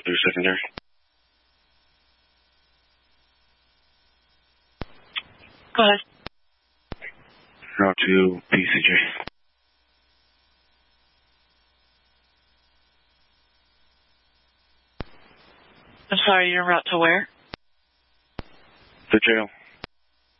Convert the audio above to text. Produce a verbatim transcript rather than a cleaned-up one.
through secondary. Go ahead. Route to P C J. I'm sorry, you're en route to where? The jail.